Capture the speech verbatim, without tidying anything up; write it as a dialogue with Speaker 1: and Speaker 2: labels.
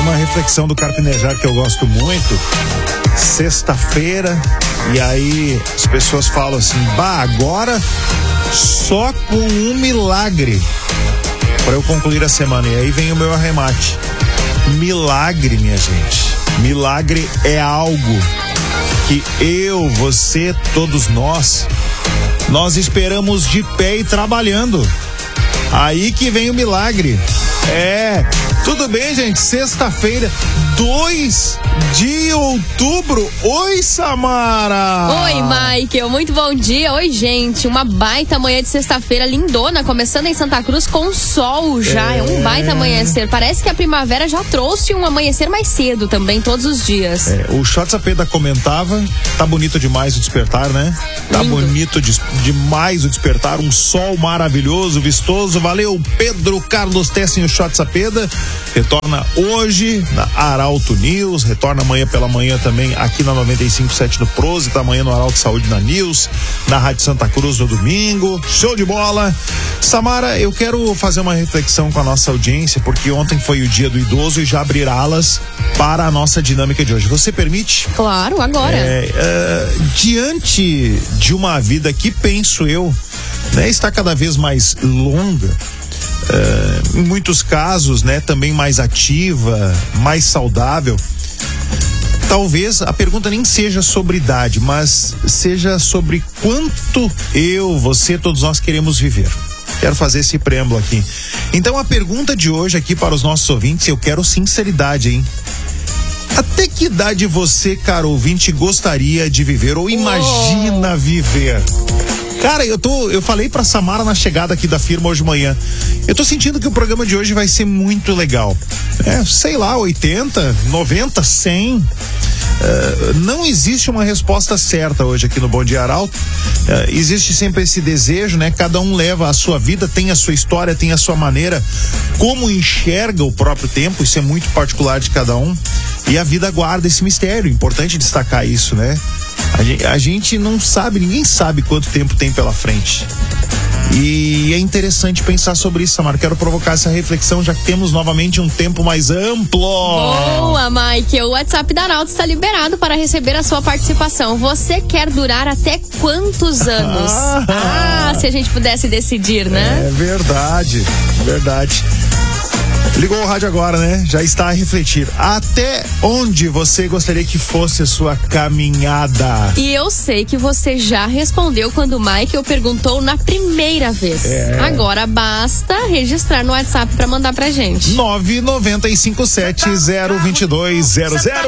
Speaker 1: uma reflexão do Carpinejar que eu gosto muito. Sexta-feira, e aí as pessoas falam assim: bah, agora só com um milagre para eu concluir a semana. E aí vem o meu arremate. Milagre, minha gente. Milagre é algo que eu, você, todos nós, nós esperamos de pé e trabalhando. Aí que vem o milagre. É, tudo bem, gente? Sexta-feira, dois de outubro. Oi, Samara!
Speaker 2: Oi, Michael, muito bom dia. Oi, gente, uma baita manhã de sexta-feira lindona, começando em Santa Cruz com sol já, é, é um baita amanhecer. Parece que a primavera já trouxe um amanhecer mais cedo também, todos os dias.
Speaker 1: É, o Xotsapeda comentava, tá bonito demais o despertar, né? Tá Lindo. bonito de, demais o despertar, um sol maravilhoso, vistoso. Valeu, Pedro Carlos Tessin, o Xotsapeda. Retorna hoje na Arauto News, retorna amanhã pela manhã também aqui na noventa e cinco ponto sete no Prosit, amanhã no Arauto Saúde na News, na Rádio Santa Cruz no domingo. Show de bola! Samara, eu quero fazer uma reflexão com a nossa audiência, porque ontem foi o dia do idoso e já abrir alas para a nossa dinâmica de hoje. Você permite?
Speaker 2: Claro, agora.
Speaker 1: É, uh, diante de uma vida que, penso eu, né, está cada vez mais longa, uh, em muitos casos, né, também mais ativa, mais saudável. Talvez a pergunta nem seja sobre idade, mas seja sobre quanto eu, você, todos nós queremos viver. Quero fazer esse preâmbulo aqui. Então a pergunta de hoje aqui para os nossos ouvintes, eu quero sinceridade, hein? Até que idade você, caro ouvinte, gostaria de viver ou imagina oh. viver? Cara, eu tô, eu falei pra Samara na chegada aqui da firma hoje de manhã. Eu tô sentindo que o programa de hoje vai ser muito legal. É, sei lá, oitenta, noventa, cem. Uh, não existe uma resposta certa hoje aqui no Bom Dia Arauto. Uh, existe sempre esse desejo, né? Cada um leva a sua vida, tem a sua história, tem a sua maneira, como enxerga o próprio tempo. Isso é muito particular de cada um. E a vida guarda esse mistério. Importante destacar isso, né? A gente, a gente não sabe, ninguém sabe quanto tempo tem pela frente. E é interessante pensar sobre isso, Samara. Quero provocar essa reflexão, já que temos novamente um tempo mais amplo.
Speaker 2: Boa, Michael. O WhatsApp da Arauto está liberado para receber a sua participação. Você quer durar até quantos anos? Ah, se a gente pudesse decidir, né?
Speaker 1: É verdade, verdade. Ligou o rádio agora, né? Já está a refletir. Até onde você gostaria que fosse a sua caminhada?
Speaker 2: E eu sei que você já respondeu quando o Michael perguntou na primeira vez. É. Agora basta registrar no WhatsApp para mandar pra gente.
Speaker 1: nove nove cinco sete zero dois dois zero zero